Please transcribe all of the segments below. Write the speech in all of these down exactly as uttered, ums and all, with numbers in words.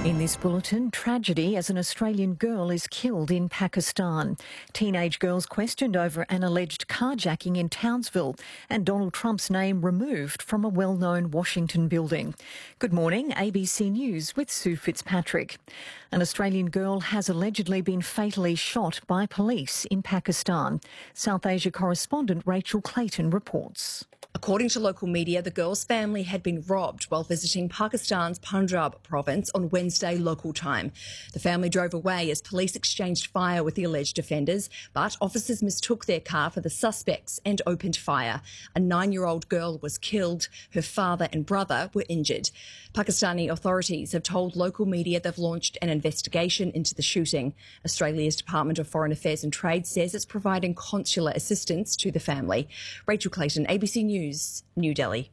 In this bulletin, tragedy as an Australian girl is killed in Pakistan. Teenage girls questioned over an alleged carjacking in Townsville, and Donald Trump's name removed from a well-known Washington building. Good morning, A B C News with Sue Fitzpatrick. An Australian girl has allegedly been fatally shot by police in Pakistan. South Asia correspondent Rachel Clayton reports. According to local media, the girl's family had been robbed while visiting Pakistan's Punjab province on Wednesday local time. The family drove away as police exchanged fire with the alleged offenders, but officers mistook their car for the suspects and opened fire. A nine-year-old girl was killed. Her father and brother were injured. Pakistani authorities have told local media they've launched an investigation into the shooting. Australia's Department of Foreign Affairs and Trade says it's providing consular assistance to the family. Rachel Clayton, A B C News, New Delhi.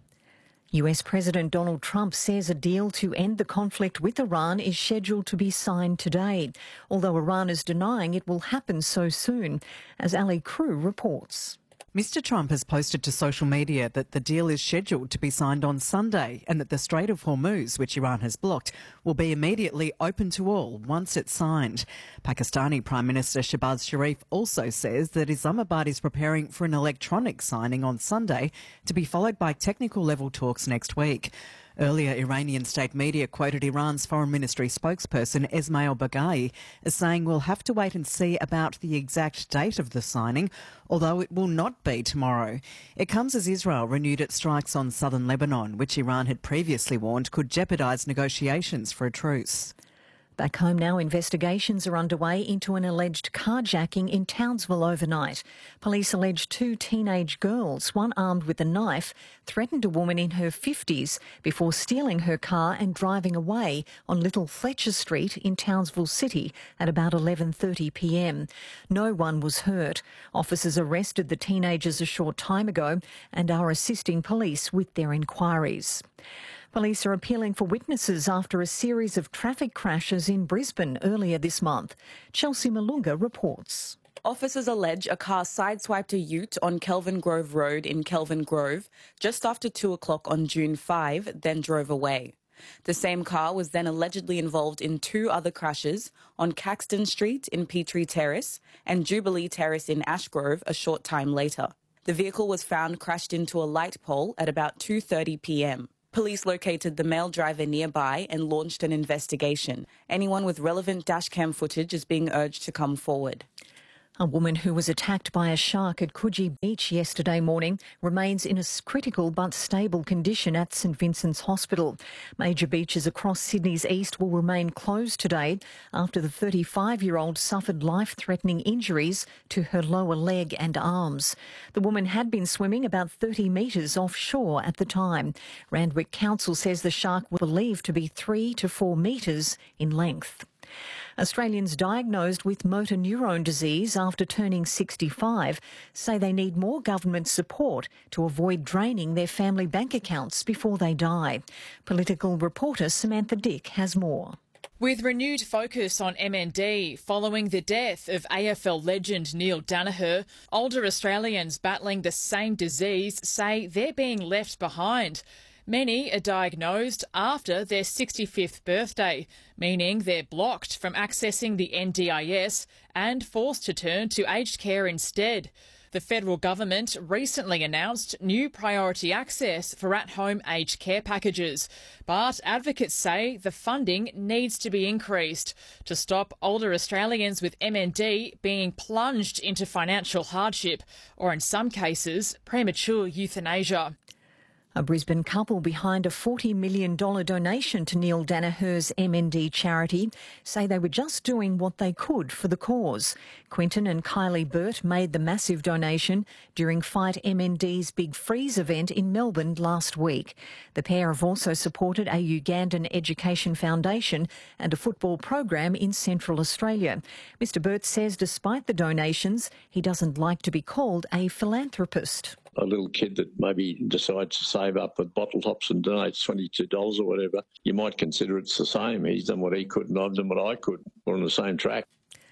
U S President Donald Trump says a deal to end the conflict with Iran is scheduled to be signed today, although Iran is denying it will happen so soon, as Ali Crew reports. Mister Trump has posted to social media that the deal is scheduled to be signed on Sunday and that the Strait of Hormuz, which Iran has blocked, will be immediately open to all once it's signed. Pakistani Prime Minister Shehbaz Sharif also says that Islamabad is preparing for an electronic signing on Sunday to be followed by technical level talks next week. Earlier, Iranian state media quoted Iran's foreign ministry spokesperson Esmail Baghaei as saying we'll have to wait and see about the exact date of the signing, although it will not be tomorrow. It comes as Israel renewed its strikes on southern Lebanon, which Iran had previously warned could jeopardise negotiations for a truce. Back home now, investigations are underway into an alleged carjacking in Townsville overnight. Police allege two teenage girls, one armed with a knife, threatened a woman in her fifties before stealing her car and driving away on Little Fletcher Street in Townsville City at about eleven thirty p m. No one was hurt. Officers arrested the teenagers a short time ago and are assisting police with their inquiries. Police are appealing for witnesses after a series of traffic crashes in Brisbane earlier this month. Chelsea Malunga reports. Officers allege a car sideswiped a ute on Kelvin Grove Road in Kelvin Grove just after two o'clock on June fifth, then drove away. The same car was then allegedly involved in two other crashes on Caxton Street in Petrie Terrace and Jubilee Terrace in Ashgrove a short time later. The vehicle was found crashed into a light pole at about two thirty p m. Police located the male driver nearby and launched an investigation. Anyone with relevant dashcam footage is being urged to come forward. A woman who was attacked by a shark at Coogee Beach yesterday morning remains in a critical but stable condition at St Vincent's Hospital. Major beaches across Sydney's east will remain closed today after the thirty-five-year-old suffered life-threatening injuries to her lower leg and arms. The woman had been swimming about thirty metres offshore at the time. Randwick Council says the shark was believed to be three to four metres in length. Australians diagnosed with motor neurone disease after turning sixty-five say they need more government support to avoid draining their family bank accounts before they die. Political reporter Samantha Dick has more. With renewed focus on M N D following the death of A F L legend Neil Daniher, older Australians battling the same disease say they're being left behind. Many are diagnosed after their sixty-fifth birthday, meaning they're blocked from accessing the N D I S and forced to turn to aged care instead. The federal government recently announced new priority access for at-home aged care packages, but advocates say the funding needs to be increased to stop older Australians with M N D being plunged into financial hardship or, in some cases, premature euthanasia. A Brisbane couple behind a forty million dollars donation to Neil Daniher's M N D charity say they were just doing what they could for the cause. Quinton and Kylie Burt made the massive donation during Fight M N D's Big Freeze event in Melbourne last week. The pair have also supported a Ugandan education foundation and a football program in Central Australia. Mister Burt says despite the donations, he doesn't like to be called a philanthropist. A little kid that maybe decides to save up with bottle tops and donates twenty-two dollars or whatever, you might consider it's the same. He's done what he could and I've done what I could. We're on the same track.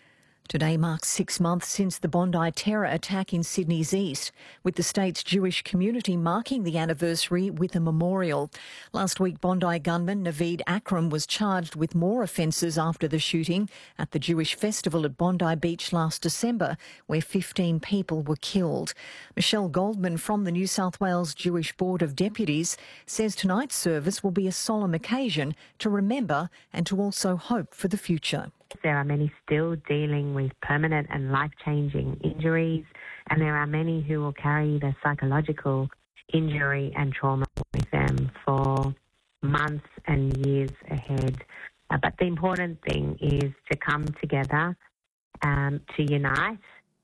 Today marks six months since the Bondi terror attack in Sydney's east, with the state's Jewish community marking the anniversary with a memorial. Last week, Bondi gunman Naveed Akram was charged with more offences after the shooting at the Jewish festival at Bondi Beach last December, where fifteen people were killed. Michelle Goldman from the New South Wales Jewish Board of Deputies says tonight's service will be a solemn occasion to remember and to also hope for the future. There are many still dealing with permanent and life-changing injuries, and there are many who will carry the psychological injury and trauma with them for months and years ahead. Uh, but the important thing is to come together, um, to unite.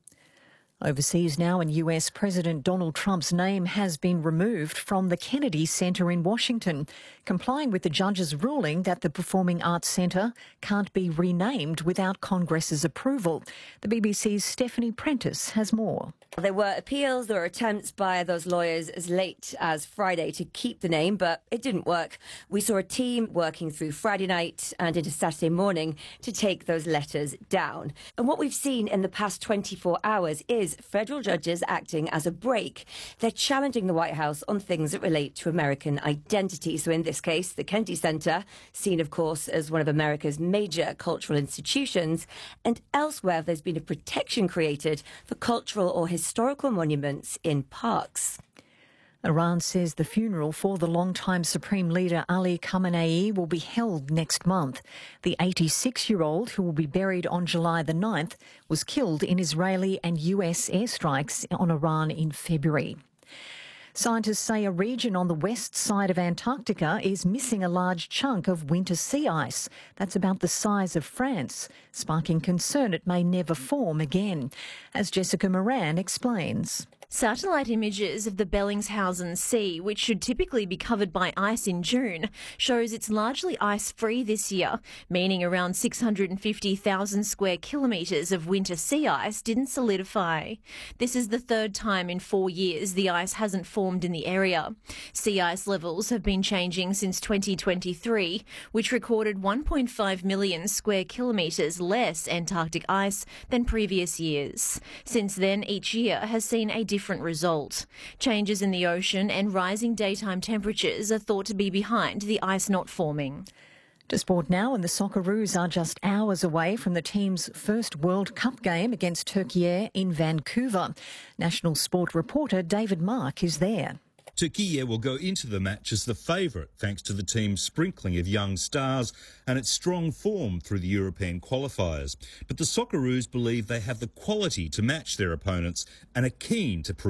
Overseas now, and U S President Donald Trump's name has been removed from the Kennedy Center in Washington, complying with the judge's ruling that the Performing Arts Centre can't be renamed without Congress's approval. The B B C's Stephanie Prentice has more. There were appeals, there were attempts by those lawyers as late as Friday to keep the name, but it didn't work. We saw a team working through Friday night and into Saturday morning to take those letters down. And what we've seen in the past twenty-four hours is federal judges acting as a brake. They're challenging the White House on things that relate to American identity. So in this case, the Kennedy Center, seen, of course, as one of America's major cultural institutions, and elsewhere there's been a protection created for cultural or historical monuments in parks. Iran says the funeral for the longtime Supreme Leader Ali Khamenei will be held next month. The eighty-six-year-old, who will be buried on July the ninth, was killed in Israeli and U S airstrikes on Iran in February. Scientists say a region on the west side of Antarctica is missing a large chunk of winter sea ice. That's about the size of France, sparking concern it may never form again. As Jessica Moran explains. Satellite images of the Bellingshausen Sea, which should typically be covered by ice in June, shows it's largely ice-free this year, meaning around six hundred fifty thousand square kilometres of winter sea ice didn't solidify. This is the third time in four years the ice hasn't formed in the area. Sea ice levels have been changing since twenty twenty-three, which recorded one point five million square kilometres less Antarctic ice than previous years. Since then, each year has seen a different different result. Changes in the ocean and rising daytime temperatures are thought to be behind the ice not forming. To sport now, and the Socceroos are just hours away from the team's first World Cup game against Turkey in Vancouver. National Sport reporter David Mark is there. Turkey will go into the match as the favourite thanks to the team's sprinkling of young stars and its strong form through the European qualifiers. But the Socceroos believe they have the quality to match their opponents and are keen to prove